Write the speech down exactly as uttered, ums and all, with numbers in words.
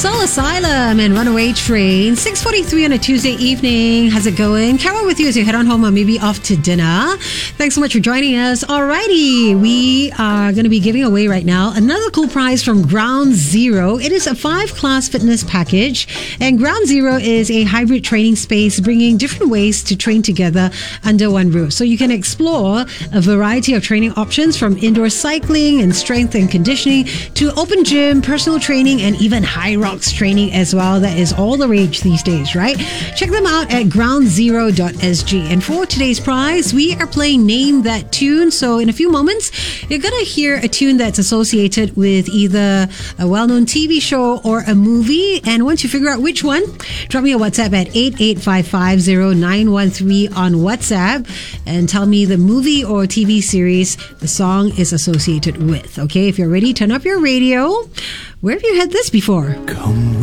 Soul Asylum and Runaway Train. six forty-three on a Tuesday evening. How's it going? Carol with you as you head on home or maybe off to dinner. Thanks so much for joining us. Alrighty, we are going to be giving away right now another cool prize from Ground Zero. It is a five-class fitness package, and Ground Zero is a hybrid training space bringing different ways to train together under one roof. So you can explore a variety of training options from indoor cycling and strength and conditioning to open gym, personal training, and even high rocks training as well. That is all the rage these days, right? Check them out at ground zero dot s g. And for today's prize, we are playing Name That Tune. So in a few moments, you're going to hear a tune that's associated with either a well-known T V show or a movie. And once you figure out which one, drop me a WhatsApp at eight eight five five zero nine one three on WhatsApp and tell me the movie or T V series the song is associated with. Okay, if you're ready, turn up your radio. Where have you had this before? Come